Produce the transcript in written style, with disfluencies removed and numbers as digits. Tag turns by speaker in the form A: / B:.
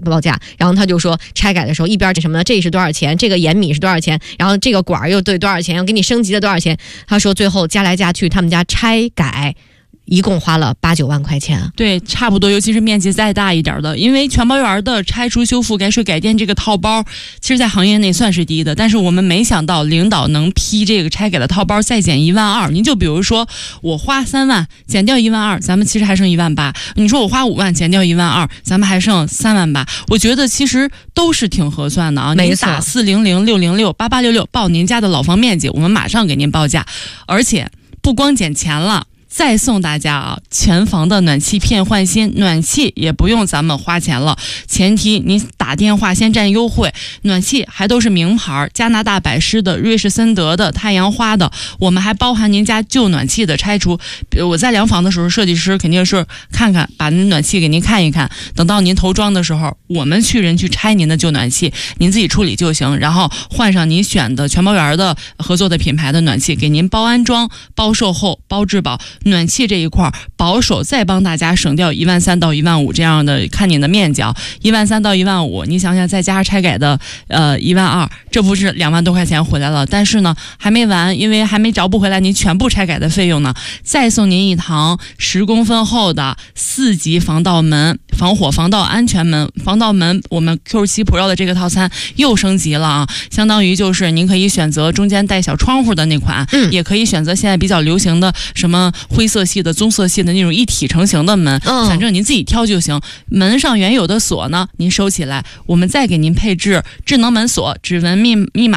A: 报价，然后他就说拆改的时候一边什么这是多少钱，这个盐米是多少钱，然后这个管又对多少钱，要给你升级了多少钱。他说最后加来加去他们家拆改一共花了8、9万块钱。
B: 对，差不多，尤其是面积再大一点的，因为全包园的拆除修复改水改电这个套包，其实在行业内算是低的，但是我们没想到领导能批这个拆改的套包再减1万2。您就比如说我花3万减掉1万2，咱们其实还剩1万8。你说我花5万减掉1万2，咱们还剩3万8。我觉得其实都是挺合算的啊。您打400-606-8866报您家的老房面积，我们马上给您报价，而且不光减钱了。再送大家啊，全房的暖气片换新，暖气也不用咱们花钱了，前提您打电话先占优惠，暖气还都是名牌，加拿大百狮的、瑞士森德的、太阳花的，我们还包含您家旧暖气的拆除。我在量房的时候，设计师肯定是看看，把您暖气给您看一看，等到您投装的时候，我们去人去拆您的旧暖气，您自己处理就行，然后换上您选的全包园的合作的品牌的暖气，给您包安装、包售后、包质保。暖气这一块保守再帮大家省掉1万3到1万5这样的，看你的面积，1万3到1万5，你想想再加上拆改的1万2，这不是2万多块钱回来了？但是呢还没完，因为还没找不回来您全部拆改的费用呢，再送您一堂10公分厚的4级防盗门、防火防盗安全门。防盗门我们 Q7 Pro 的这个套餐又升级了啊，相当于就是您可以选择中间带小窗户的那款，也可以选择现在比较流行的什么灰色系的、棕色系的那种一体成型的门，反正您自己挑就行。门上原有的锁呢，您收起来，我们再给您配置智能门锁、指纹密码